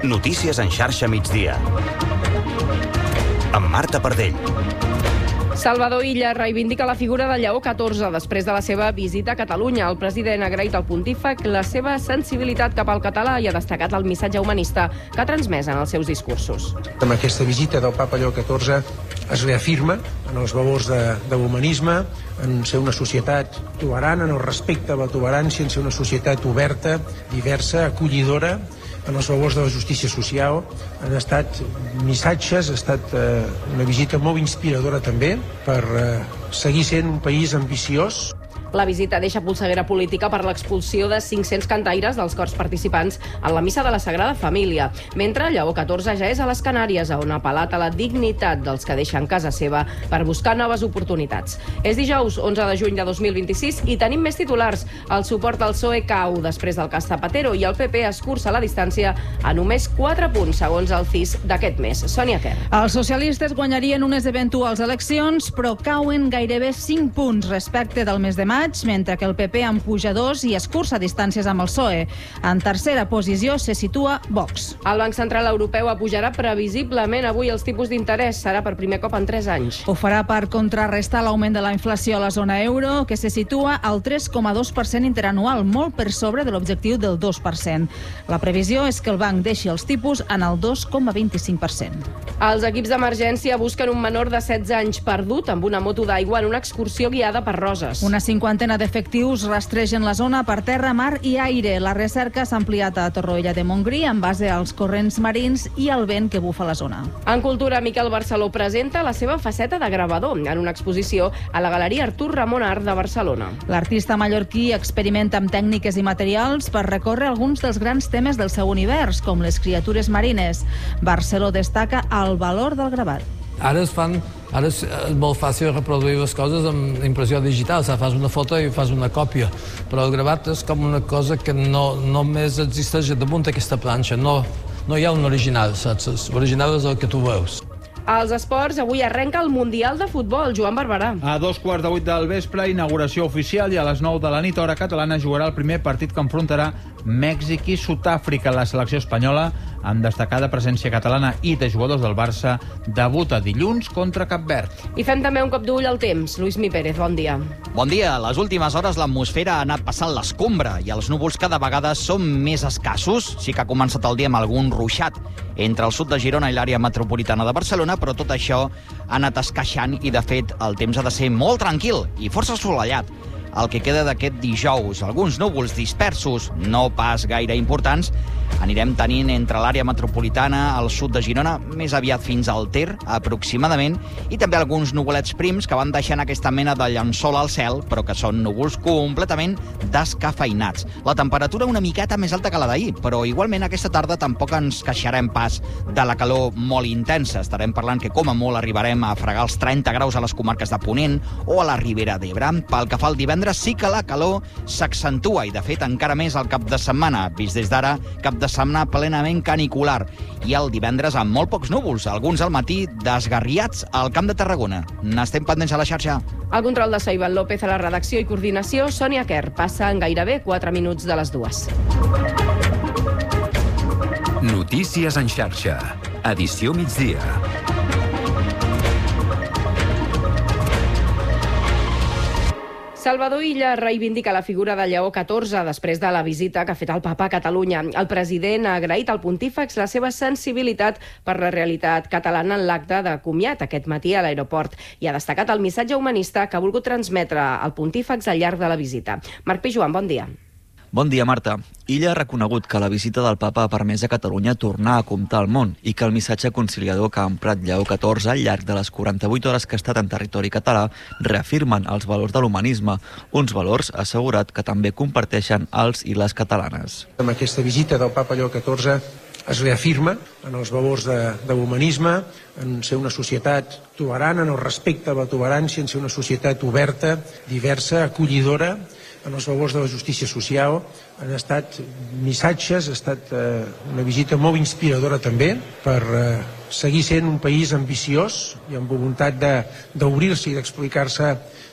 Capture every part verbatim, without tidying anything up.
Notícies en xarxa migdia. Amb Marta Pardell. Salvador Illa reivindica la figura de Lleó catorze després de la seva visita a Catalunya. El president ha agraït al pontífex la seva sensibilitat cap al català i ha destacat el missatge humanista que ha transmès en els seus discursos. Amb aquesta visita del papa Lleó catorze es reafirma en els valors de, de l'humanisme, en ser una societat tolerant, en el respecte a la tolerància, en ser una societat oberta, diversa, acollidora, en els valors de la justícia social. Han estat missatges, ha estat eh, una visita molt inspiradora també per eh, seguir sent un país ambiciós. La visita deixa polseguera política per l'expulsió de cinc-cents cantaires dels cors participants en la missa de la Sagrada Família, mentre Lleó catorze ja és a les Canàries, on ha apel·lat a la dignitat dels que deixen casa seva per buscar noves oportunitats. És dijous, onze de juny de dos mil vint-i-sis, i tenim més titulars. El suport al P S O E cau després del cas Zapatero i el P P escurça la distància a només quatre punts, segons el C I S d'aquest mes. Sònia Quer. Els socialistes guanyarien unes eventuals eleccions, però cauen gairebé cinc punts respecte del mes de maig, mentre que el P P en puja dos i escurça distàncies amb el P S O E. En tercera posició se situa Vox. El Banc Central Europeu apujarà previsiblement avui els tipus d'interès. Serà per primer cop en tres anys. Ho farà per contrarrestar l'augment de la inflació a la zona euro, que se situa al tres coma dos per cent interanual, molt per sobre de l'objectiu del dos per cent. La previsió és que el banc deixi els tipus en el dos coma vint-i-cinc per cent. Els equips d'emergència busquen un menor de setze anys perdut amb una moto d'aigua en una excursió guiada per Roses. Una cinquantena d'efectius rastregen la zona per terra, mar i aire. La recerca s'ha ampliat a Torroella de Montgrí en base als corrents marins i al vent que bufa la zona. En cultura, Miquel Barceló presenta la seva faceta de gravador en una exposició a la Galeria Artur Ramon Art de Barcelona. L'artista mallorquí experimenta amb tècniques i materials per recórrer alguns dels grans temes del seu univers, com les criatures marines. Barceló destaca el valor del gravat. Ara es fan, ara és molt fàcil reproduir les coses amb impressió digital, o sigui, fas una foto i fas una còpia, però el gravat és com una cosa que no només existeix damunt d'aquesta planxa, no, no hi ha un original, saps? L'original és el que tu veus. Als esports, avui arrenca el Mundial de Futbol. Joan Barberà. A dos quarts de vuit del vespre, inauguració oficial, i a les nou de la nit, hora catalana, jugarà el primer partit que enfrontarà Mèxic i Sud-àfrica. La selecció espanyola, amb destacada presència catalana i de jugadors del Barça, debuta dilluns contra Cap Verd. I fem també un cop d'ull al temps. Lluís Mi Pérez, bon dia. Bon dia. A les últimes hores l'atmosfera ha anat passant l'escombra i els núvols cada vegada són més escassos. Sí que ha començat el dia amb algun ruixat entre el sud de Girona i l'àrea metropolitana de Barcelona, però tot això ha anat esqueixant i, de fet, el temps ha de ser molt tranquil i força assolellat. El que queda d'aquest dijous, alguns núvols dispersos, no pas gaire importants, anirem tenint entre l'àrea metropolitana, al sud de Girona, més aviat fins al Ter, aproximadament, i també alguns nuvolets prims que van deixant aquesta mena de llençol al cel, però que són núvols completament descafeinats. La temperatura una miqueta més alta que la d'ahir, però igualment aquesta tarda tampoc ens queixarem pas de la calor molt intensa. Estarem parlant que com a molt arribarem a fregar els trenta graus a les comarques de Ponent o a la Ribera d'Ebre. Pel que fa al divendres, sí que la calor s'accentua i, de fet, encara més el cap de setmana. Vist des d'ara, cap de setmana plenament canicular. I el divendres amb molt pocs núvols, alguns al matí desgarriats al Camp de Tarragona. N'estem pendents a la xarxa. El control de so, Ivan López, a la redacció i coordinació, Sònia Quer. Passa en gairebé quatre minuts de les dues. Notícies en xarxa. Edició migdia. Salvador Illa reivindica la figura de Lleó catorze després de la visita que ha fet el papa a Catalunya. El president ha agraït al pontífex la seva sensibilitat per la realitat catalana en l'acte de comiat aquest matí a l'aeroport i ha destacat el missatge humanista que ha volgut transmetre al pontífex al llarg de la visita. Marc Pijuan, bon dia. Bon dia, Marta. Illa ha reconegut que la visita del papa ha permès a Catalunya tornar a comptar al món i que el missatge conciliador que ha emprat Lleó catorze al llarg de les quaranta-vuit hores que ha estat en territori català reafirmen els valors de l'humanisme, uns valors, ha assegurat, que també comparteixen els i les catalanes. Amb aquesta visita del papa Lleó catorze es reafirma en els valors de, de l'humanisme, en ser una societat tolerant, en el respecte a la tolerància, en ser una societat oberta, diversa, acollidora, en els valors de la justícia social. Han estat missatges, ha estat eh, una visita molt inspiradora també per eh, seguir sent un país ambiciós i amb voluntat d'obrir-se i d'explicar-se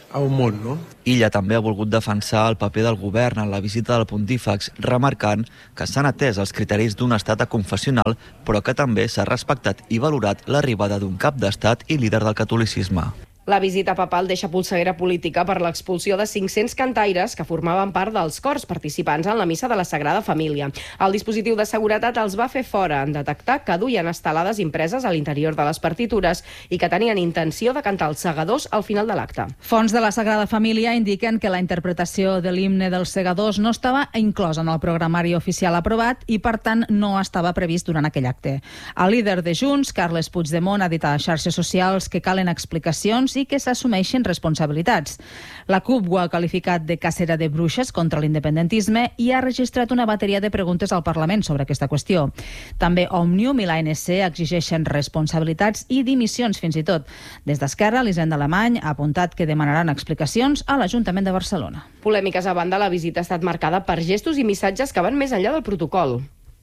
a un món, no? Illa també ha volgut defensar el paper del govern en la visita del pontífex, remarcant que s'han atès els criteris d'un estat aconfessional, però que també s'ha respectat i valorat l'arribada d'un cap d'estat i líder del catolicisme. La visita papal deixa polseguera política per l'expulsió de cinc-cents cantaires que formaven part dels cors participants en la missa de la Sagrada Família. El dispositiu de seguretat els va fer fora en detectar que duien estelades impreses a l'interior de les partitures i que tenien intenció de cantar els segadors al final de l'acte. Fonts de la Sagrada Família indiquen que la interpretació de l'himne dels segadors no estava inclosa en el programari oficial aprovat i, per tant, no estava previst durant aquell acte. El líder de Junts, Carles Puigdemont, ha dit a xarxes socials que calen explicacions i que s'assumeixin responsabilitats. La CUP ho ha qualificat de cacera de bruixes contra l'independentisme i ha registrat una bateria de preguntes al Parlament sobre aquesta qüestió. També Òmnium i l'A N C exigeixen responsabilitats i dimissions fins i tot. Des d'Esquerra, l'Hisenda Alemany ha apuntat que demanaran explicacions a l'Ajuntament de Barcelona. Polèmiques a banda, la visita ha estat marcada per gestos i missatges que van més enllà del protocol.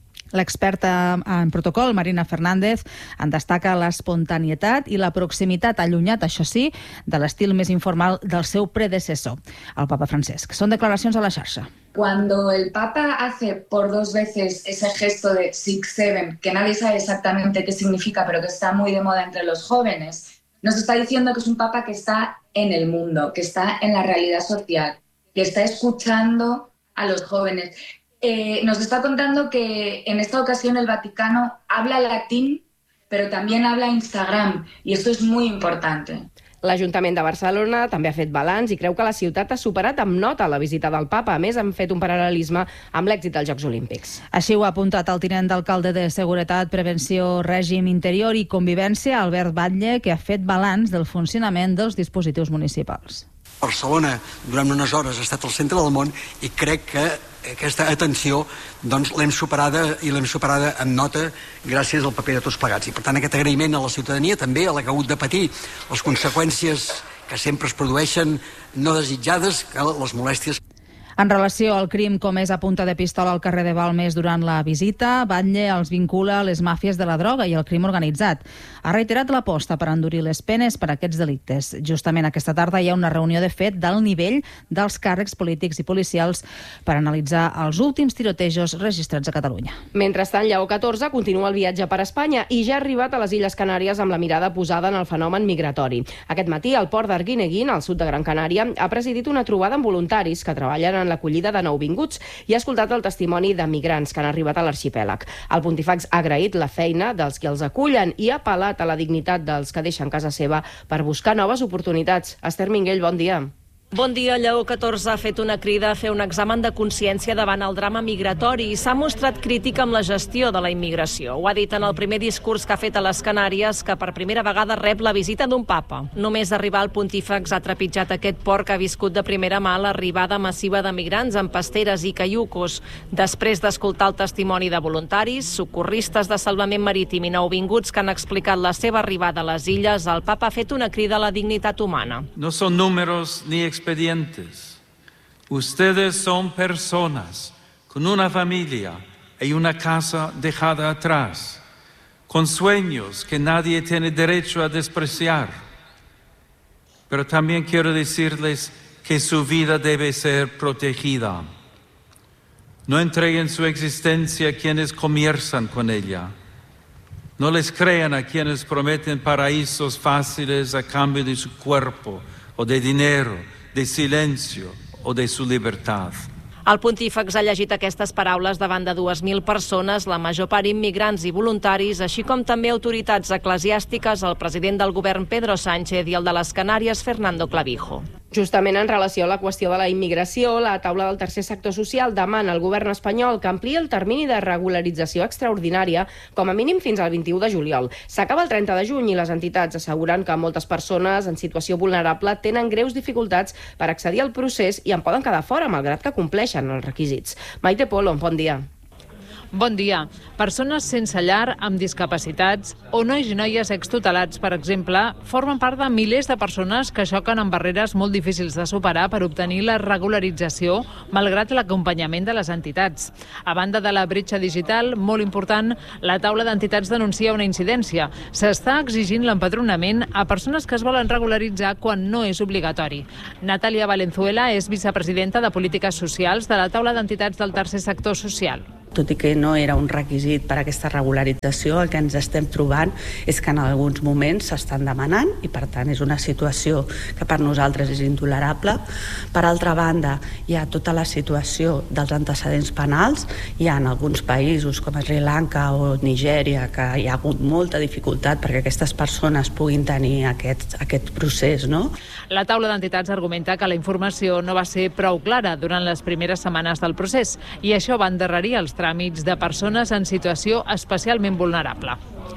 L'experta en protocol, Marina Fernández, en destaca l'espontanietat i la proximitat, allunyat, això sí, de l'estil més informal del seu predecessor, el papa Francesc. Són declaracions a la xarxa. Cuando el Papa hace por dos veces ese gesto de Six Seven, que nadie sabe exactamente qué significa, pero que está muy de moda entre los jóvenes, nos está diciendo que es un Papa que está en el mundo, que está en la realidad social, que está escuchando a los jóvenes. Eh, nos está contando que en esta ocasión el Vaticano habla latín, pero también habla Instagram, y esto es muy importante. L'Ajuntament de Barcelona també ha fet balanç i creu que la ciutat ha superat amb nota la visita del Papa. A més, han fet un paral·lelisme amb l'èxit dels Jocs Olímpics. Així ho ha apuntat el tinent d'alcalde de Seguretat, Prevenció, Règim Interior i Convivència, Albert Batlle, que ha fet balanç del funcionament dels dispositius municipals. Barcelona durant unes hores ha estat al centre del món i crec que aquesta atenció doncs, l'hem superada i l'hem superada amb nota gràcies al paper de tots plegats. I per tant aquest agraïment a la ciutadania, també a la que ha hagut de patir les conseqüències que sempre es produeixen no desitjades, que les molèsties. En relació al crim comès a punta de pistola al carrer de Balmes durant la visita, Batlle els vincula a les màfies de la droga i el crim organitzat. Ha reiterat l'aposta per endurir les penes per a aquests delictes. Justament aquesta tarda hi ha una reunió de fet d'alt nivell dels càrrecs polítics i policials per analitzar els últims tirotejos registrats a Catalunya. Mentrestant, Lleó catorze continua el viatge per Espanya i ja ha arribat a les Illes Canàries amb la mirada posada en el fenomen migratori. Aquest matí, al port d'Arguineguín, al sud de Gran Canària, ha presidit una trobada amb voluntaris que treballen en l'acollida de nouvinguts i ha escoltat el testimoni de migrants que han arribat a l'arxipèlag. El pontífex ha agraït la feina dels que els acullen i ha apel·lat a la dignitat dels que deixen casa seva per buscar noves oportunitats. Esther Minguell, bon dia. Bon dia. Lleó catorze ha fet una crida a fer un examen de consciència davant el drama migratori i s'ha mostrat crític amb la gestió de la immigració. Ho ha dit en el primer discurs que ha fet a les Canàries, que per primera vegada rep la visita d'un papa. Només arribar al pontífex ha trepitjat aquest port que ha viscut de primera mà l'arribada massiva de migrants amb pasteres i caiucos. Després d'escoltar el testimoni de voluntaris, socorristes de salvament marítim i nouvinguts que han explicat la seva arribada a les illes, el papa ha fet una crida a la dignitat humana. No són números ni expedientes. Ustedes son personas con una familia y una casa dejada atrás, con sueños que nadie tiene derecho a despreciar. Pero también quiero decirles que su vida debe ser protegida. No entreguen su existencia a quienes comienzan con ella. No les crean a quienes prometen paraísos fáciles a cambio de su cuerpo o de dinero, de silencio o de su libertad. El pontífex ha llegit aquestes paraules davant de dues mil persones, la major part immigrants i voluntaris, així com també autoritats eclesiàstiques, el president del govern Pedro Sánchez i el de les Canàries Fernando Clavijo. Justament en relació a la qüestió de la immigració, la taula del tercer sector social demana al govern espanyol que ampliï el termini de regularització extraordinària com a mínim fins al vint-i-u de juliol. S'acaba el trenta de juny i les entitats asseguren que moltes persones en situació vulnerable tenen greus dificultats per accedir al procés i en poden quedar fora, malgrat que compleixen els requisits. Maite Polo, bon dia. Bon dia. Persones sense llar, amb discapacitats o nois i noies extutelats, per exemple, formen part de milers de persones que xoquen amb barreres molt difícils de superar per obtenir la regularització, malgrat l'acompanyament de les entitats. A banda de la bretxa digital, molt important, la taula d'entitats denuncia una incidència. S'està exigint l'empadronament a persones que es volen regularitzar quan no és obligatori. Natàlia Valenzuela és vicepresidenta de Polítiques Socials de la taula d'entitats del tercer sector social. Tot i que no era un requisit per a aquesta regularització, el que ens estem trobant és que en alguns moments s'estan demanant i, per tant, és una situació que per nosaltres és intolerable. Per altra banda, hi ha tota la situació dels antecedents penals. Hi ha en alguns països, com Sri Lanka o Nigèria, que hi ha hagut molta dificultat perquè aquestes persones puguin tenir aquest, aquest procés, no? La taula d'entitats argumenta que la informació no va ser prou clara durant les primeres setmanes del procés i això va endarrerir els tràmits de persones en situació especialment vulnerable.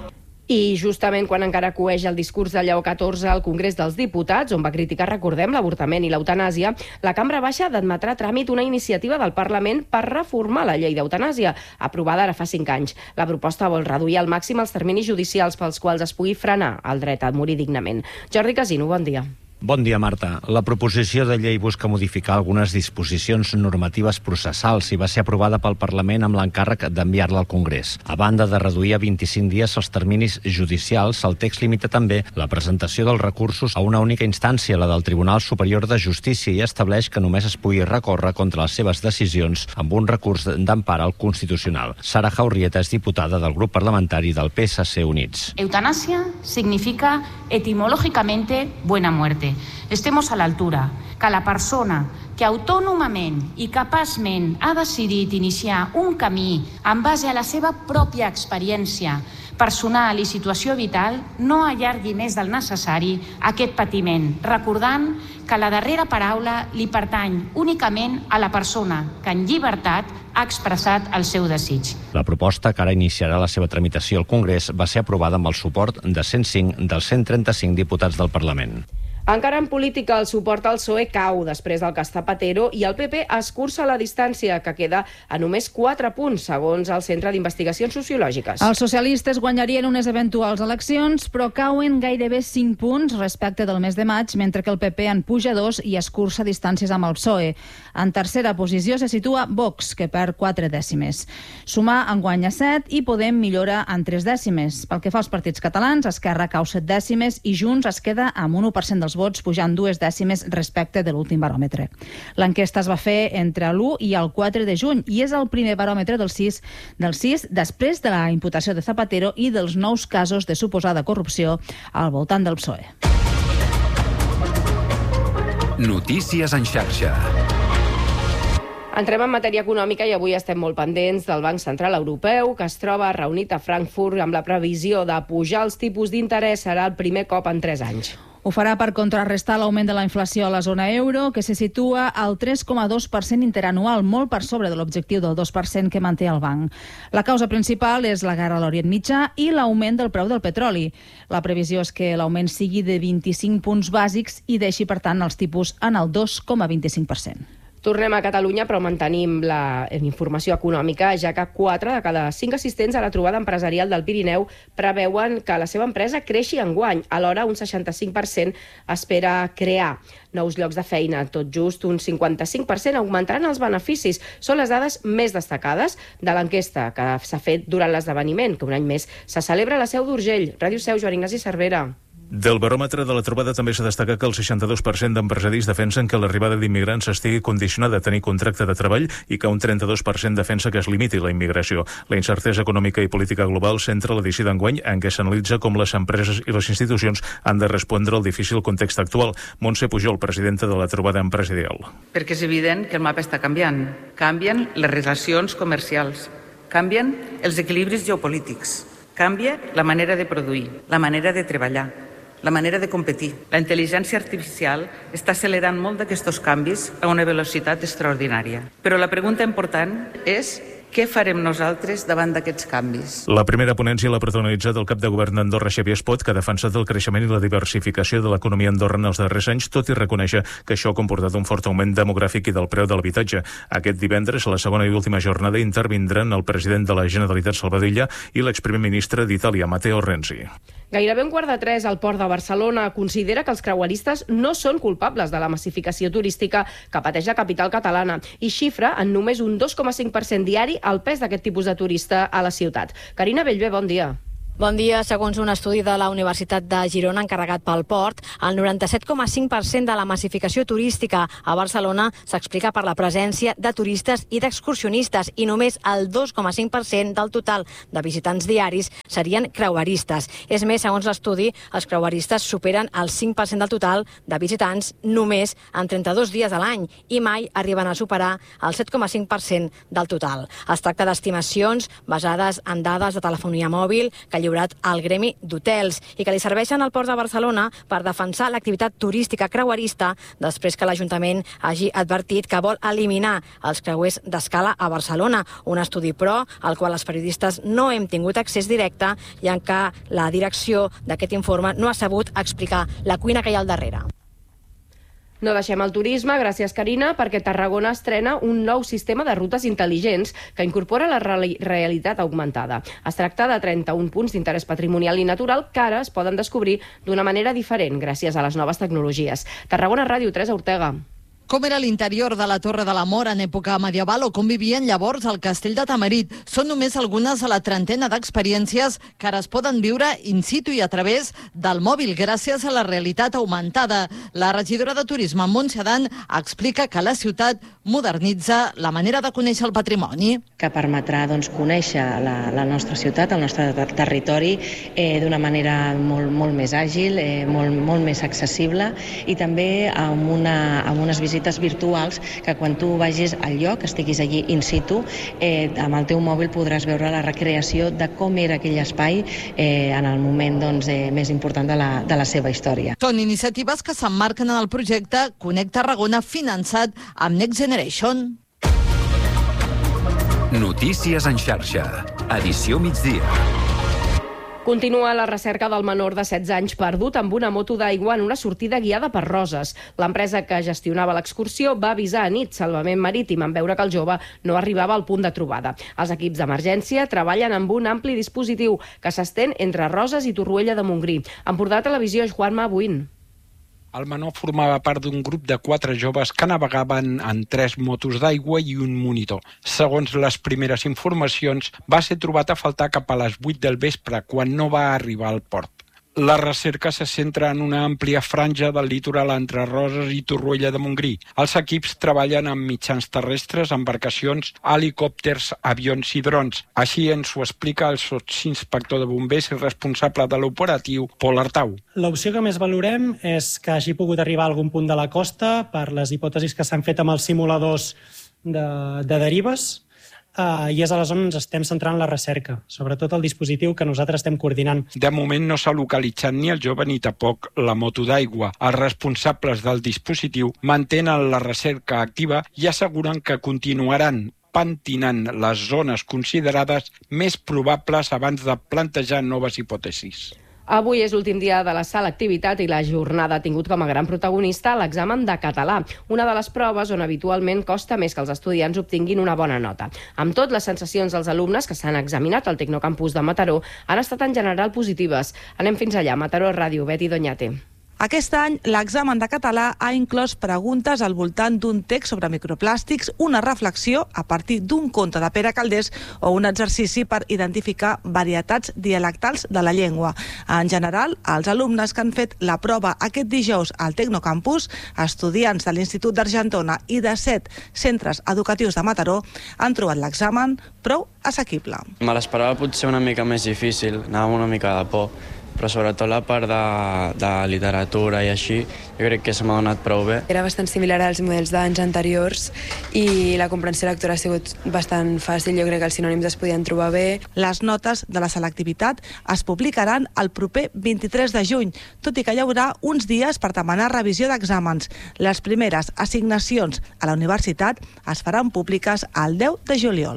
I justament quan encara coeix el discurs de Lleó catorze al Congrés dels Diputats, on va criticar, recordem, l'avortament i l'eutanàsia, la Cambra Baixa admetrà a tràmit una iniciativa del Parlament per reformar la llei d'eutanàsia, aprovada ara fa cinc anys. La proposta vol reduir al màxim els terminis judicials pels quals es pugui frenar el dret a morir dignament. Jordi Casino, bon dia. Bon dia, Marta. La proposició de llei busca modificar algunes disposicions normatives processals i va ser aprovada pel Parlament amb l'encàrrec d'enviar-la al Congrés. A banda de reduir a vint-i-cinc dies els terminis judicials, el text limita també la presentació dels recursos a una única instància, la del Tribunal Superior de Justícia, i estableix que només es pugui recórrer contra les seves decisions amb un recurs d'empara al Constitucional. Sara Jaurrieta és diputada del grup parlamentari del P S C Units. Eutanasia significa etimológicamente buena muerte. Estemos a l'altura, que la persona que autònomament i capaçment ha decidit iniciar un camí en base a la seva pròpia experiència personal i situació vital no allargui més del necessari aquest patiment, recordant que la darrera paraula li pertany únicament a la persona que en llibertat ha expressat el seu desig. La proposta, que ara iniciarà la seva tramitació al Congrés, va ser aprovada amb el suport de cent cinc dels cent trenta-cinc diputats del Parlament. Encara en política, el suport al P S O E cau després del cas Zapatero i el P P escurça la distància, que queda a només quatre punts, segons el Centre d'Investigacions Sociològiques. Els socialistes guanyarien unes eventuals eleccions, però cauen gairebé cinc punts respecte del mes de maig, mentre que el P P en puja dos i escurça distàncies amb el P S O E. En tercera posició se situa Vox, que perd quatre dècimes. Sumar en guanya set i Podem millora en tres dècimes. Pel que fa als partits catalans, Esquerra cau set dècimes i Junts es queda amb un u per cent dels vots, pujant dues dècimes respecte de l'últim baròmetre. L'enquesta es va fer entre l'u i el quatre de juny i és el primer baròmetre del sis, del sis després de la imputació de Zapatero i dels nous casos de suposada corrupció al voltant del P S O E. Notícies en xarxa. Entrem en matèria econòmica i avui estem molt pendents del Banc Central Europeu, que es troba reunit a Frankfurt amb la previsió de pujar els tipus d'interès. Serà el primer cop en tres anys. Ho farà per contrarrestar l'augment de la inflació a la zona euro, que se situa al tres coma dos per cent interanual, molt per sobre de l'objectiu del dos per cent que manté el banc. La causa principal és la guerra a l'Orient Mitjà i l'augment del preu del petroli. La previsió és que l'augment sigui de vint-i-cinc punts bàsics i deixi, per tant, els tipus en el dos coma vint-i-cinc per cent. Tornem a Catalunya, però mantenim la informació econòmica, ja que quatre de cada cinc assistents a la trobada empresarial del Pirineu preveuen que la seva empresa creixi enguany. Alhora, un seixanta-cinc per cent espera crear nous llocs de feina. Tot just un cinquanta-cinc per cent augmentaran els beneficis. Són les dades més destacades de l'enquesta que s'ha fet durant l'esdeveniment, que un any més se celebra a la Seu d'Urgell. Ràdio Seu, Joan Ignasi Cervera. Del baròmetre de la trobada també s'ha destacat que el seixanta-dos per cent d'empresaris defensen que l'arribada d'immigrants estigui condicionada a tenir contracte de treball i que un trenta-dos per cent defensa que es limiti la immigració. La incertesa econòmica i política global centra l'edició d'enguany en què s'analitza com les empreses i les institucions han de respondre al difícil context actual. Montse Pujol, presidenta de la trobada empresarial. Perquè és evident que el mapa està canviant. Canvien les relacions comercials, canvien els equilibris geopolítics, canvia la manera de produir, la manera de treballar, la manera de competir. La intel·ligència artificial està accelerant molt d'aquests canvis a una velocitat extraordinària. Però la pregunta important és Què farem nosaltres davant d'aquests canvis? La primera ponència l'ha protagonitzat el cap de govern d'Andorra, Xavier Espot, que ha defensat el creixement i la diversificació de l'economia andorra en els darrers anys, tot i reconèixer que això ha comportat un fort augment demogràfic i del preu de l'habitatge. Aquest divendres, a la segona i última jornada, intervindran el president de la Generalitat, Salvador Illa, i l'exprimer ministre d'Itàlia, Matteo Renzi. Gairebé un quart de tres al port de Barcelona considera que els creueristes no són culpables de la massificació turística que pateix la capital catalana i xifra en només un dos coma cinc per cent diari el pes d'aquest tipus de turista a la ciutat. Carina Bellver, bon dia. Bon dia. Segons un estudi de la Universitat de Girona encarregat pel port, el noranta-set coma cinc per cent de la massificació turística a Barcelona s'explica per la presència de turistes i d'excursionistes i només el dos coma cinc per cent del total de visitants diaris serien creueristes. És més, segons l'estudi, els creueristes superen el cinc per cent del total de visitants només en trenta-dos dies a l'any i mai arriben a superar el set coma cinc per cent del total. Es tracta d'estimacions basades en dades de telefonia mòbil que lliurat al gremi d'hotels i que li serveixen al port de Barcelona per defensar l'activitat turística creuerista després que l'Ajuntament hagi advertit que vol eliminar els creuers d'escala a Barcelona. Un estudi, però, al qual els periodistes no hem tingut accés directe i en què la direcció d'aquest informe no ha sabut explicar la cuina que hi ha al darrere. No deixem el turisme, gràcies Carina, perquè Tarragona estrena un nou sistema de rutes intel·ligents que incorpora la reali- realitat augmentada. Es tracta de trenta-un punts d'interès patrimonial i natural que ara es poden descobrir d'una manera diferent gràcies a les noves tecnologies. Tarragona Ràdio, Teresa Ortega. Com era l'interior de la Torre de l'Amor en època medieval o com vivien llavors al castell de Tamarit. Són només algunes de la trentena d'experiències que ara es poden viure in situ i a través del mòbil gràcies a la realitat augmentada. La regidora de Turisme, Montse Adán, explica que la ciutat modernitza la manera de conèixer el patrimoni. Que permetrà doncs, conèixer la, la nostra ciutat, el nostre ter territori, eh, d'una manera molt, molt més àgil, eh, molt, molt més accessible i també amb, una, amb unes visites virtuals que quan tu vagis al lloc, estiguis allí in situ, eh, amb el teu mòbil podràs veure la recreació de com era aquell espai eh, en el moment doncs, eh, més important de la, de la seva història. Són iniciatives que s'emmarquen en el projecte Connect Tarragona finançat amb Next Generation. Notícies en xarxa. Edició migdia. Continua la recerca del menor de setze anys perdut amb una moto d'aigua en una sortida guiada per Roses. L'empresa que gestionava l'excursió va avisar a nit Salvament Marítim en veure que el jove no arribava al punt de trobada. Els equips d'emergència treballen amb un ampli dispositiu que s'estén entre Roses i Torroella de Montgrí. Empordà Televisió, Juanma Buin. El menor formava part d'un grup de quatre joves que navegaven en tres motos d'aigua i un monitor. Segons les primeres informacions, va ser trobat a faltar cap a les vuit del vespre, quan no va arribar al port. La recerca se centra en una àmplia franja del litoral entre Roses i Torroella de Montgrí. Els equips treballen amb mitjans terrestres, embarcacions, helicòpters, avions i drons. Així ens ho explica el sotsinspector de bombers i responsable de l'operatiu, Pol Artau. L'opció que més valorem és que hagi pogut arribar a algun punt de la costa per les hipòtesis que s'han fet amb els simuladors de, de derives. Uh, i és aleshores on ens estem centrant la recerca, sobretot el dispositiu que nosaltres estem coordinant. De moment no s'ha localitzat ni el jove ni tampoc la moto d'aigua. Els responsables del dispositiu mantenen la recerca activa i asseguren que continuaran pentinant les zones considerades més probables abans de plantejar noves hipòtesis. Avui és l'últim dia de la selectivitat i la jornada ha tingut com a gran protagonista l'examen de català, una de les proves on habitualment costa més que els estudiants obtinguin una bona nota. Amb tot, les sensacions dels alumnes que s'han examinat al Tecnocampus de Mataró han estat en general positives. Anem fins allà, Mataró Ràdio, Betty Doñate. Aquest any, l'examen de català ha inclòs preguntes al voltant d'un text sobre microplàstics, una reflexió a partir d'un conte de Pere Calders o un exercici per identificar varietats dialectals de la llengua. En general, els alumnes que han fet la prova aquest dijous al Tecnocampus, estudiants de l'Institut d'Argentona i de set centres educatius de Mataró, han trobat l'examen prou assequible. Me l'esperava potser una mica més difícil, anava una mica de por, però sobretot la part de, de literatura i així, jo crec que se m'ha donat prou bé. Era bastant similar als models d'anys anteriors i la comprensió lectora ha sigut bastant fàcil, jo crec que els sinònims es podien trobar bé. Les notes de la selectivitat es publicaran el proper vint-i-tres de juny, tot i que hi haurà uns dies per demanar revisió d'exàmens. Les primeres assignacions a la universitat es faran públiques el deu de juliol.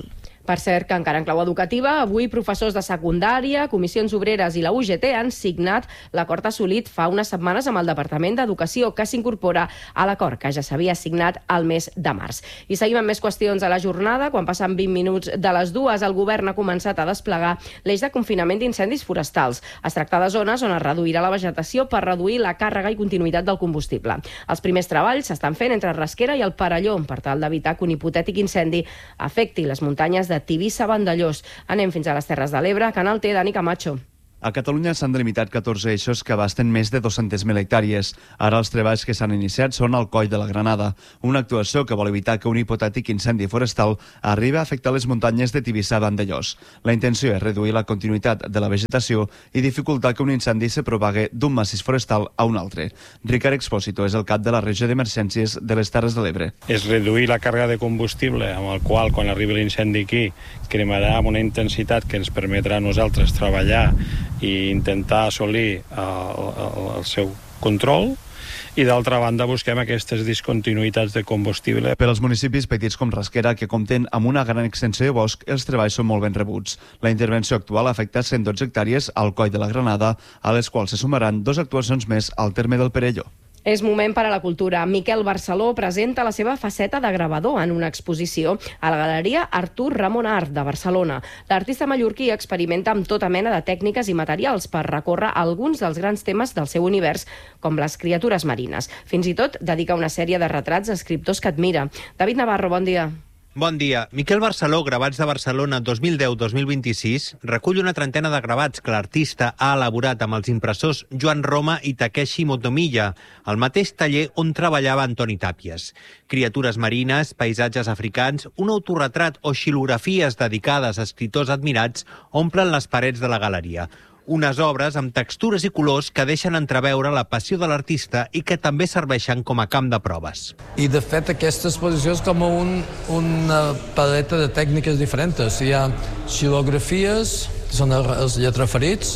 Per cert, que encara en clau educativa, avui professors de secundària, comissions obreres i la U G T han signat l'acord assolit fa unes setmanes amb el Departament d'Educació, que s'incorpora a l'acord que ja s'havia signat al mes de març. I seguim amb més qüestions a la jornada. Quan passen vint minuts de les dues, el govern ha començat a desplegar l'eix de confinament d'incendis forestals. Es tracta de zones on es reduirà la vegetació per reduir la càrrega i continuïtat del combustible. Els primers treballs s'estan fent entre Rasquera i el Perelló per tal d'evitar que un hipotètic incendi afecti les muntanyes de Tivissa-Vandellós. Anem fins a les Terres de l'Ebre. Canal T, Dani Camacho. A Catalunya s'han delimitat catorze eixos que abasten més de dos-centes mil hectàrees. Ara els treballs que s'han iniciat són al Coll de la Granada, una actuació que vol evitar que un hipotètic incendi forestal arribi a afectar les muntanyes de Tivissa-Vandellós. La intenció és reduir la continuïtat de la vegetació i dificultar que un incendi se propague d'un massís forestal a un altre. Ricard Expósito és el cap de la regió d'emergències de les Terres de l'Ebre. És reduir la càrrega de combustible, amb el qual, quan arribi l'incendi aquí, cremarà amb una intensitat que ens permetrà a nosaltres treballar i intentar assolir el, el, el seu control, i d'altra banda busquem aquestes discontinuïtats de combustible. Per als municipis petits com Rasquera, que compten amb una gran extensió de bosc, els treballs són molt ben rebuts. La intervenció actual afecta cent dotze hectàrees al Coll de la Granada, a les quals se sumaran dues actuacions més al terme del Perelló. És moment per a la cultura. Miquel Barceló presenta la seva faceta de gravador en una exposició a la Galeria Artur Ramon Art de Barcelona. L'artista mallorquí experimenta amb tota mena de tècniques i materials per recórrer alguns dels grans temes del seu univers, com les criatures marines. Fins i tot dedica una sèrie de retrats a escriptors que admira. David Navarro, bon dia. Bon dia. Miquel Barceló, Gravats de Barcelona dos mil deu dos mil vint-i-sis, recull una trentena de gravats que l'artista ha elaborat amb els impressors Joan Roma i Takeshi Motomiya, al mateix taller on treballava Antoni Tàpies. Criatures marines, paisatges africans, un autorretrat o xilografies dedicades a escriptors admirats omplen les parets de la galeria. Unes obres amb textures i colors que deixen entreveure la passió de l'artista i que també serveixen com a camp de proves. I, de fet, aquesta exposició és com un, una paleta de tècniques diferents. Hi ha xilografies, que són els lletraferits,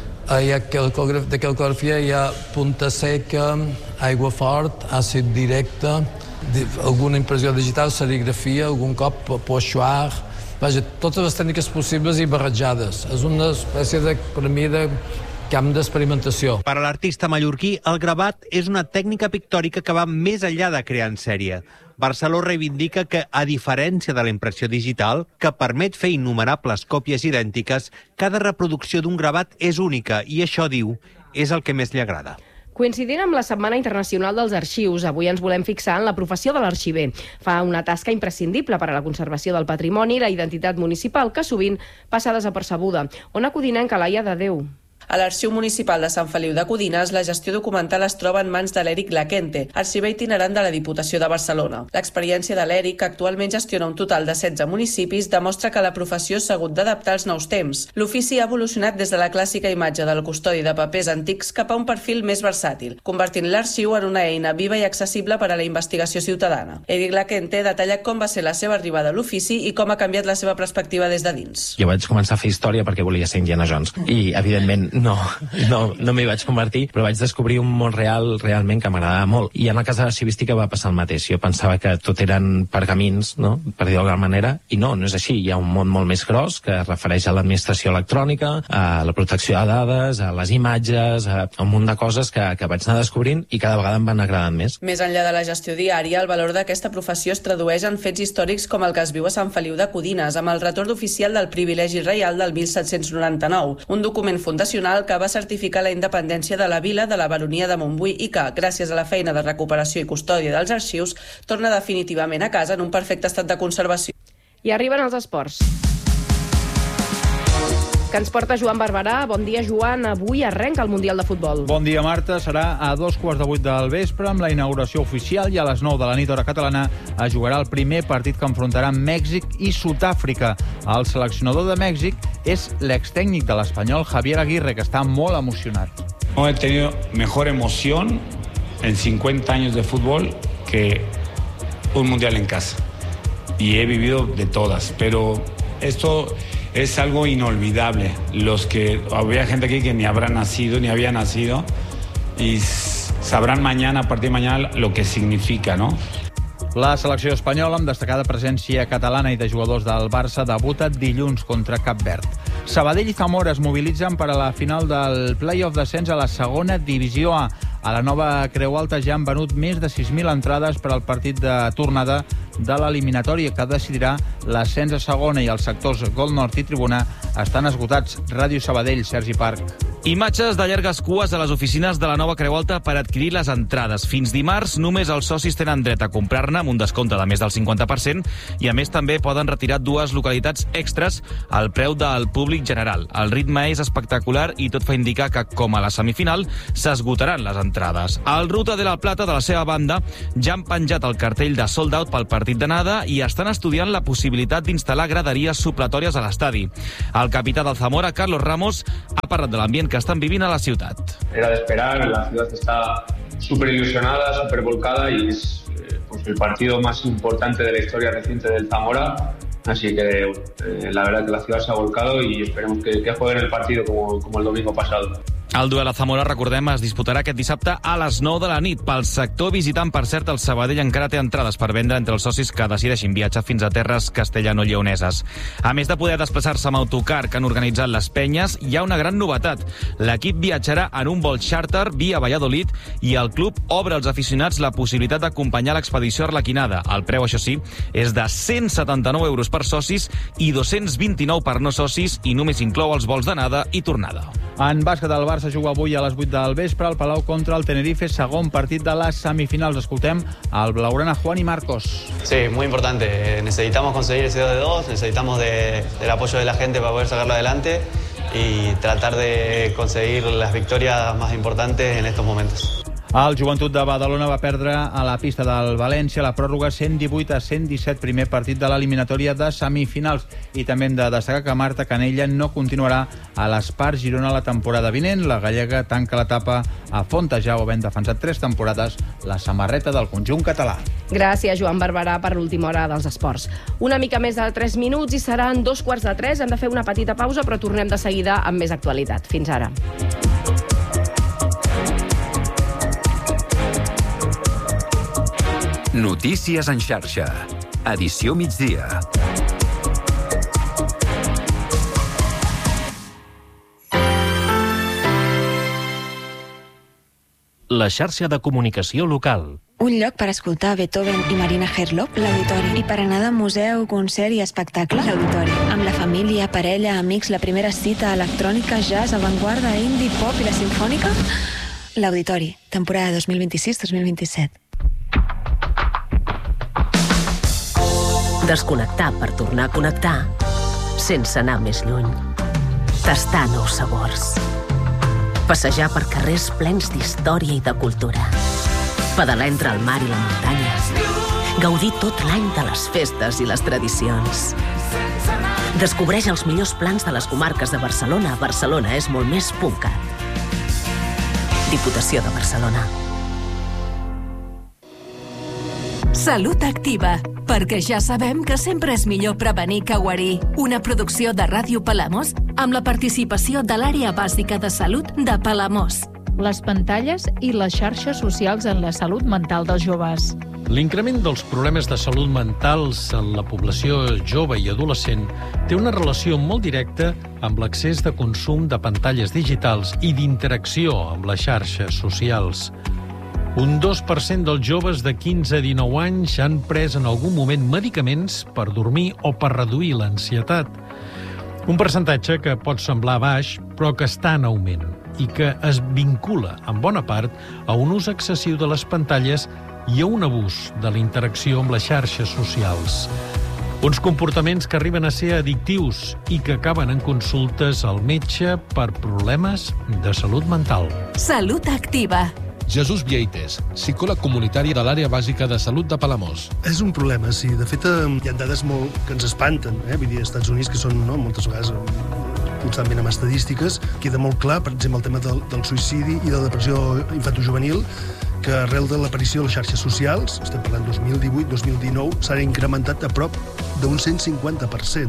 hi ha de cal·ligrafia, hi ha punta seca, aigua fort, àcid directe, alguna impressió digital, serigrafia, algun cop pochoir. Vaja, totes les tècniques possibles i barrejades. És una espècie de, per mi, de camp d'experimentació. Per a l'artista mallorquí, el gravat és una tècnica pictòrica que va més enllà de crear en sèrie. Barceló reivindica que, a diferència de la impressió digital, que permet fer innumerables còpies idèntiques, cada reproducció d'un gravat és única i això, diu, és el que més li agrada. Coincidint amb la Setmana Internacional dels Arxius, avui ens volem fixar en la professió de l'arxiver. Fa una tasca imprescindible per a la conservació del patrimoni i la identitat municipal, que sovint passa desapercebuda. Ona Codinenca, Laia de Déu. A l'Arxiu Municipal de Sant Feliu de Codines, la gestió documental es troba en mans de l'Eric Laquente, arxiver itinerant de la Diputació de Barcelona. L'experiència de l'Eric, que actualment gestiona un total de setze municipis, demostra que la professió s'ha hagut d'adaptar als nous temps. L'ofici ha evolucionat des de la clàssica imatge del custodi de papers antics cap a un perfil més versàtil, convertint l'arxiu en una eina viva i accessible per a la investigació ciutadana. Eric Laquente detalla com va ser la seva arribada a l'ofici i com ha canviat la seva perspectiva des de dins. Jo vaig començar a fer història perquè volia ser Indiana Jones i, evidentment, No, no, no m'hi vaig convertir, però vaig descobrir un món real realment que m'agradava molt. I en el cas de l'arxivística va passar el mateix. Jo pensava que tot eren pergamins, no?, per dir d'alguna manera, i no, no és així. Hi ha un món molt més gros que es refereix a l'administració electrònica, a la protecció de dades, a les imatges, a un munt de coses que, que vaig anar descobrint i cada vegada em van agradant més. Més enllà de la gestió diària, el valor d'aquesta professió es tradueix en fets històrics com el que es viu a Sant Feliu de Codines, amb el retorn oficial del privilegi reial del mil set-cents noranta-nou, un document fundacional que va certificar la independència de la vila de la baronia de Montbui i que, gràcies a la feina de recuperació i custòdia dels arxius, torna definitivament a casa en un perfecte estat de conservació. I arriben els esports, que ens porta Joan Barberà. Bon dia, Joan. Avui arrenca el Mundial de Futbol. Bon dia, Marta. Serà a dos quarts de vuit del vespre amb la inauguració oficial i a les nou de la nit hora catalana es jugarà el primer partit que enfrontarà Mèxic i Sud-àfrica. El seleccionador de Mèxic és l'extècnic de l'espanyol Javier Aguirre, que està molt emocionat. No he tenido mejor emoción en cincuenta años de fútbol que un Mundial en casa. Y he vivido de todas, pero esto es algo inolvidable. Los que había gente aquí que ni habrá nacido ni había nacido y sabrán mañana, a partir de mañana, lo que significa, ¿no? La selecció espanyola, amb destacada presència catalana i de jugadors del Barça, debuta dilluns contra Cap Verd. Sabadell i Zamora es mobilitzen per a la final del play-off d'ascens a la segona divisió A. A la nova Creu Alta ja han venut més de sis mil entrades per al partit de tornada de l'eliminatòria que decidirà l'ascens a segona, i els sectors Gol Nord i Tribuna estan esgotats. Ràdio Sabadell, Sergi Parc. Imatges de llargues cues a les oficines de la nova Creu Alta per adquirir les entrades. Fins dimarts, només els socis tenen dret a comprar-ne amb un descompte de més del cinquanta per cent i, a més, també poden retirar dues localitats extres al preu del públic general. El ritme és espectacular i tot fa indicar que, com a la semifinal, s'esgotaran les entrades. El Ruta de la Plata, de la seva banda, ja han penjat el cartell de sold out pel partit d'anada i estan estudiant la possibilitat d'instal·lar graderies supletòries a l'estadi. El capità del Zamora, Carlos Ramos, ha parlat de l'ambient que estan vivint a la ciutat. Era de esperar, la ciudad está súper ilusionada, súper volcada y es eh, pues el partido más importante de la historia reciente del Zamora. Así que eh, la verdad que la ciudad se ha volcado y esperemos que, que jueguen el partido como, como el domingo pasado. El duel a Zamora, recordem, es disputarà aquest dissabte a les nou de la nit. Pel sector visitant, per cert, el Sabadell encara té entrades per vendre entre els socis que decideixin viatjar fins a terres castellano-lleoneses. A més de poder desplaçar-se amb autocar que han organitzat les penyes, hi ha una gran novetat. L'equip viatjarà en un vol charter via Valladolid i el club obre als aficionats la possibilitat d'acompanyar l'expedició arlequinada. El preu, això sí, és de cent setanta-nou euros per socis i dos-cents vint-i-nou per no socis, i només inclou els vols d'anada i tornada. En bàsquet, el Barça juga avui a les vuit del vespre al Palau contra el Tenerife, segon partit de les semifinals. Escoltem al blaugrana Juan y Marcos. Sí, muy importante. Necesitamos conseguir ese dos de dos, necesitamos de, del apoyo de la gente para poder sacarlo adelante y tratar de conseguir las victorias más importantes en estos momentos. El Joventut de Badalona va perdre a la pista del València la pròrroga cent divuit a cent disset, primer partit de l'eliminatòria de semifinals. I també hem de destacar que Marta Canella no continuarà a l'Espar Girona la temporada vinent. La gallega tanca l'etapa a Fontejau, havent defensat tres temporades la samarreta del conjunt català. Gràcies, Joan Barberà, per l'última hora dels esports. Una mica més de tres minuts i seran dos quarts de tres. Hem de fer una petita pausa, però tornem de seguida amb més actualitat. Fins ara. Notícies en xarxa. Edició migdia. La xarxa de comunicació local. Un lloc per escoltar Beethoven i Marina Herlop, l'Auditori. I per anar de museu, concert i espectacle, l'Auditori. Amb la família, parella, amics, la primera cita, electrònica, jazz, avantguarda, indie, pop i la simfònica, l'Auditori. Temporada dos mil vint-i-sis dos mil vint-i-set. Desconnectar per tornar a connectar, sense anar més lluny. Tastar nous sabors. Passejar per carrers plens d'història i de cultura. Pedalar entre el mar i la muntanya. Gaudir tot l'any de les festes i les tradicions. Descobreix els millors plans de les comarques de Barcelona. Barcelona és molt més punt cat. Diputació de Barcelona. Salut Activa, perquè ja sabem que sempre és millor prevenir que guarir. Una producció de Ràdio Palamós amb la participació de l'Àrea Bàsica de Salut de Palamós. Les pantalles i les xarxes socials en la salut mental dels joves. L'increment dels problemes de salut mentals en la població jove i adolescent té una relació molt directa amb l'accés de consum de pantalles digitals i d'interacció amb les xarxes socials. Un dos per cent dels joves de quinze a dinou anys han pres en algun moment medicaments per dormir o per reduir l'ansietat. Un percentatge que pot semblar baix, però que està en augment i que es vincula, en bona part, a un ús excessiu de les pantalles i a un abús de la interacció amb les xarxes socials. Uns comportaments que arriben a ser addictius i que acaben en consultes al metge per problemes de salut mental. Salut Activa. Jesús Vieites, psicòleg comunitari de l'Àrea Bàsica de Salut de Palamós. És un problema, sí. De fet, hi ha dades molt que ens espanten. Eh? Vull dir, als Estats Units, que són no, moltes vegades constantment amb estadístiques, queda molt clar, per exemple, el tema del, del suïcidi i de la depressió infantojuvenil, que arrel de l'aparició de les xarxes socials, estem parlant dos mil divuit dos mil dinou, s'ha incrementat a prop d'un cent cinquanta per cent.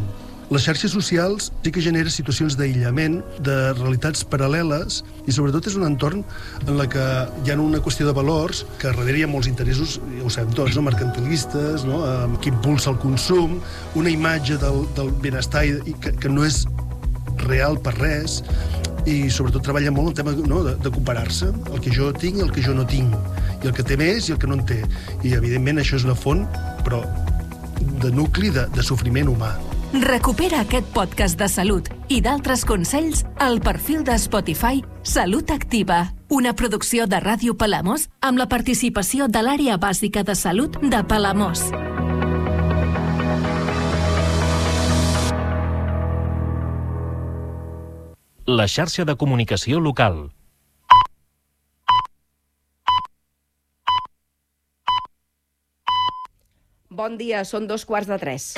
Les xarxes socials sí que generen situacions d'aïllament, de realitats paral·leles, i sobretot és un entorn en la que hi ha una qüestió de valors, que darrere hi ha molts interessos, ja ho sabem tots, no? mercantilistes, no? eh, que impulsa el consum, una imatge del, del benestar i que, que no és real per res, i sobretot treballa molt el tema, no? de, de comparar-se, el que jo tinc i el que jo no tinc, i el que té més i el que no en té. I evidentment això és una font, però de nucli de, de sofriment humà. Recupera aquest podcast de salut i d'altres consells al perfil de Spotify Salut Activa, una producció de Ràdio Palamós amb la participació de l'Àrea Bàsica de Salut de Palamós. La xarxa de comunicació local. Bon dia, són dos quarts de tres.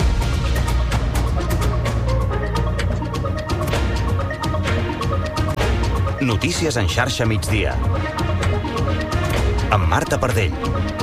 Notícies en xarxa migdia. Amb Marta Pardell.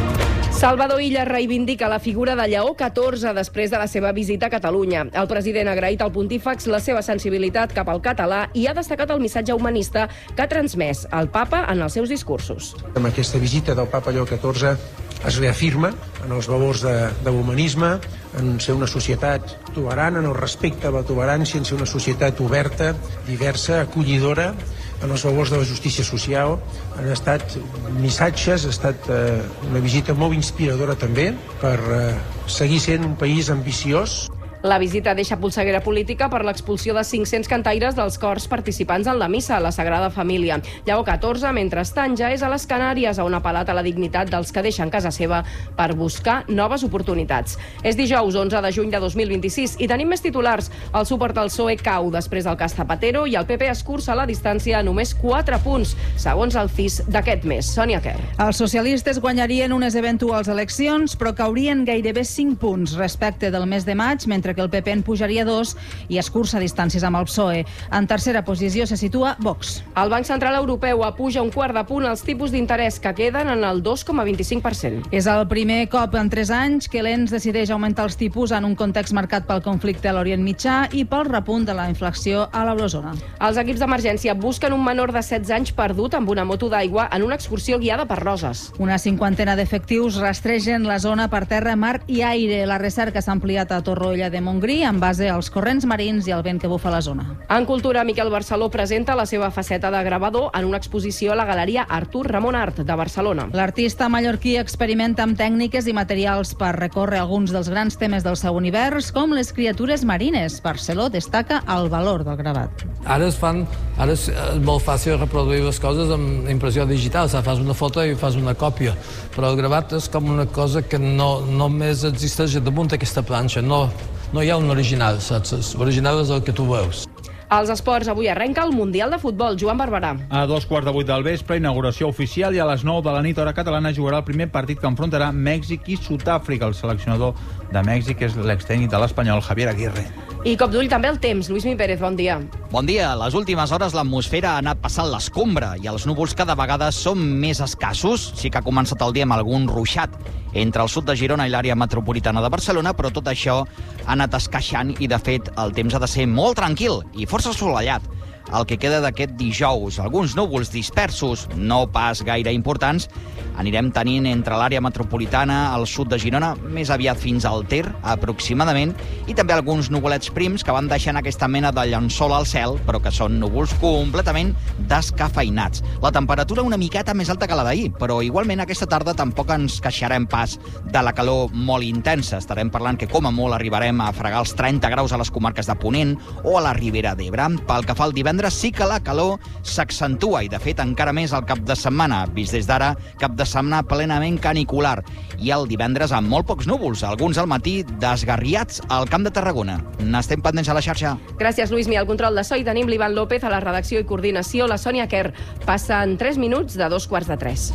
Salvador Illa reivindica la figura de Lleó catorze després de la seva visita a Catalunya. El president ha agraït al pontífex la seva sensibilitat cap al català i ha destacat el missatge humanista que ha transmès el papa en els seus discursos. Amb aquesta visita del papa Lleó catorze es reafirma en els valors de, de l'humanisme, en ser una societat tolerant, en el respecte a la tolerància, en ser una societat oberta, diversa, acollidora, en els valors de la justícia social. Han estat missatges, ha estat eh, una visita molt inspiradora també per eh, seguir sent un país ambiciós. La visita deixa polseguera política per l'expulsió de cinc-cents cantaires dels cors participants en la missa a la Sagrada Família. Lleó catorze, mentrestant, ja és a les Canàries, on ha apel·lat a la dignitat dels que deixen casa seva per buscar noves oportunitats. És dijous, onze de juny de dos mil vint-i-sis, i tenim més titulars. El suport al P S O E cau després del cas Zapatero i el P P escurça la distància a només quatre punts, segons el C I S d'aquest mes. Sònia Quer. Els socialistes guanyarien unes eventuals eleccions, però caurien gairebé cinc punts respecte del mes de maig, mentre que el P P en pujaria dos i escurça distàncies amb el P S O E. En tercera posició se situa Vox. El Banc Central Europeu apuja un quart de punt els tipus d'interès, que queden en el dos coma vint-i-cinc per cent. És el primer cop en tres anys que l'E N S decideix augmentar els tipus en un context marcat pel conflicte a l'Orient Mitjà i pel repunt de la inflació a l'eurozona. Els equips d'emergència busquen un menor de setze anys perdut amb una moto d'aigua en una excursió guiada per Roses. Una cinquantena d'efectius rastregen la zona per terra, mar i aire. La recerca s'ha ampliat a Torroella de Montgrí en base als corrents marins i al vent que bufa a la zona. En cultura, Miquel Barceló presenta la seva faceta de gravador en una exposició a la Galeria Artur Ramon Art de Barcelona. L'artista mallorquí experimenta amb tècniques i materials per recórrer alguns dels grans temes del seu univers, com les criatures marines. Barceló destaca el valor del gravat. Ara es fan, ara és molt fàcil reproduir les coses amb impressió digital, o sigui, fas una foto i fas una còpia, però el gravat és com una cosa que no només existeix damunt d'aquesta planxa, no No hi ha un original, saps? L'original és el que tu veus. Als esports, avui arrenca el Mundial de Futbol. Joan Barberà. A dos quarts de vuit del vespre, inauguració oficial, i a les nou de la nit, hora catalana, jugarà el primer partit que enfrontarà Mèxic i Sud-àfrica. El seleccionador de Mèxic és l'extècnic de l'Espanyol, Javier Aguirre. I cop d'ull també el temps. Lluís Mi Pérez, bon dia. Bon dia. A les últimes hores l'atmosfera ha anat passant l'escombra i els núvols cada vegada són més escassos. Sí que ha començat el dia amb algun ruixat entre el sud de Girona i l'àrea metropolitana de Barcelona, però tot això ha anat esqueixant i, de fet, el temps ha de ser molt tranquil i força assolellat. El que queda d'aquest dijous, alguns núvols dispersos, no pas gaire importants, anirem tenint entre l'àrea metropolitana, al sud de Girona, més aviat fins al Ter, aproximadament, i també alguns nuvolets prims que van deixant aquesta mena de llençol al cel, però que són núvols completament descafeinats. La temperatura una miqueta més alta que la d'ahir, però igualment aquesta tarda tampoc ens queixarem pas de la calor molt intensa. Estarem parlant que com a molt arribarem a fregar els trenta graus a les comarques de Ponent o a la Ribera d'Ebre. Pel que fa al divendres, sí que la calor s'accentua i, de fet, encara més el cap de setmana. Vist des d'ara, cap de setmana plenament canicular. I el divendres amb molt pocs núvols, alguns al matí desgarriats al Camp de Tarragona. N'estem pendents a la xarxa. Gràcies, Lluís Mi. Al control de so hi tenim l'Ivan López, a la redacció i coordinació la Sònia Quer. Passen tres minuts de dos quarts de tres.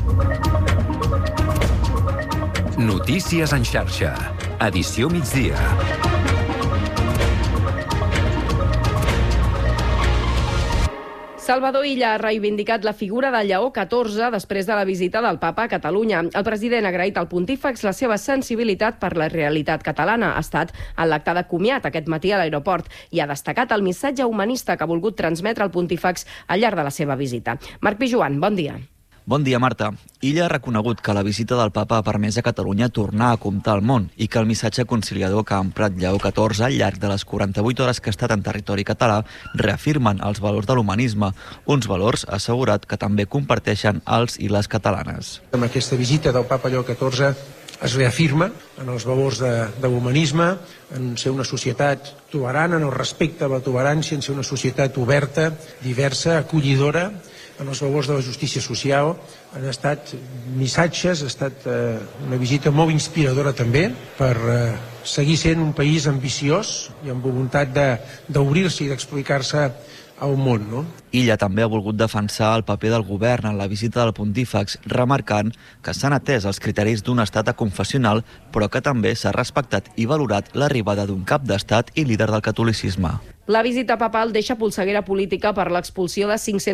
Notícies en xarxa. Edició migdia. Salvador Illa ha reivindicat la figura de Lleó catorze després de la visita del papa a Catalunya. El president ha agraït al pontífex la seva sensibilitat per la realitat catalana. Ha estat en l'acte de comiat aquest matí a l'aeroport i ha destacat el missatge humanista que ha volgut transmetre el pontífex al llarg de la seva visita. Marc Pijuan, bon dia. Bon dia, Marta. Illa ha reconegut que la visita del papa ha permès a Catalunya tornar a comptar al món i que el missatge conciliador que ha emprat Lleó catorze al llarg de les quaranta-vuit hores que ha estat en territori català reafirmen els valors de l'humanisme, uns valors, ha assegurat, que també comparteixen els i les catalanes. Amb aquesta visita del papa Lleó catorze es reafirma en els valors de, de l'humanisme, en ser una societat tolerant, en el respecte a la tolerància, en ser una societat oberta, diversa, acollidora, en els valors de la justícia social. Han estat missatges, ha estat eh, una visita molt inspiradora també per eh, seguir sent un país ambiciós i amb voluntat d'obrir-se i d'explicar-se al món, no? Illa també ha volgut defensar el paper del govern en la visita del pontífex, remarcant que s'han atès els criteris d'un estat aconfessional, però que també s'ha respectat i valorat l'arribada d'un cap d'estat i líder del catolicisme. La visita papal deixa polseguera política per l'expulsió de cinc-cents